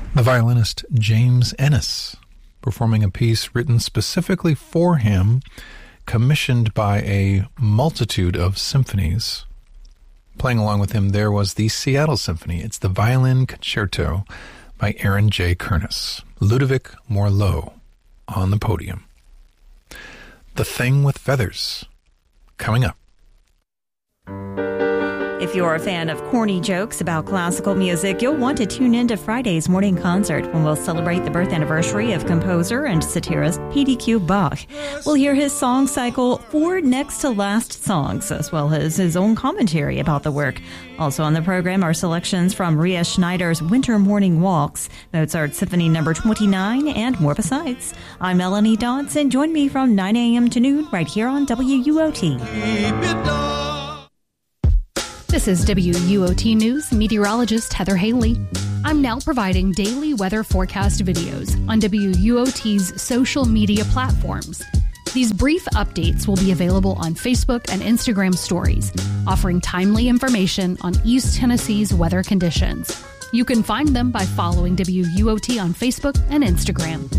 The violinist James Ennis, performing a piece written specifically for him, commissioned by a multitude of symphonies. Playing along with him there was the Seattle Symphony. It's the Violin Concerto by Aaron J. Kernis. Ludovic Morlot on the podium. The Thing with Feathers, coming up. If you're a fan of corny jokes about classical music, you'll want to tune in to Friday's morning concert when we'll celebrate the birth anniversary of composer and satirist P.D.Q. Bach. We'll hear his song cycle, 4 next to last songs, as well as his own commentary about the work. Also on the program are selections from Ria Schneider's Winter Morning Walks, Mozart Symphony No. 29, and more besides. I'm Melanie Dodson. Join me from 9 a.m. to noon right here on WUOT. This is WUOT News meteorologist Heather Haley. I'm now providing daily weather forecast videos on WUOT's social media platforms. These brief updates will be available on Facebook and Instagram stories, offering timely information on East Tennessee's weather conditions. You can find them by following WUOT on Facebook and Instagram.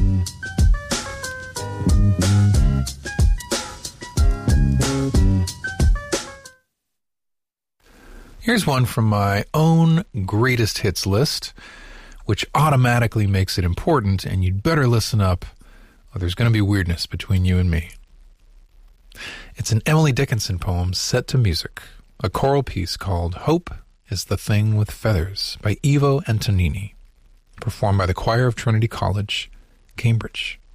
Here's one from my own greatest hits list, which automatically makes it important, and you'd better listen up, or there's going to be weirdness between you and me. It's an Emily Dickinson poem set to music, a choral piece called Hope is the Thing with Feathers by Ivo Antonini, performed by the choir of Trinity College, Cambridge.